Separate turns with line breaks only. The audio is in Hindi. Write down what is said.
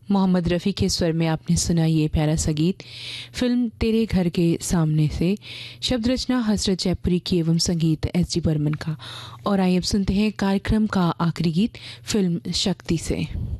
मोहम्मद रफ़ी के स्वर में आपने सुना ये प्यारा सा गीत फिल्म तेरे घर के सामने से। शब्द रचना हसरत जयपुरी की एवं संगीत एस.डी. बर्मन का। और आइए अब सुनते हैं कार्यक्रम का आखिरी गीत फिल्म शक्ति से।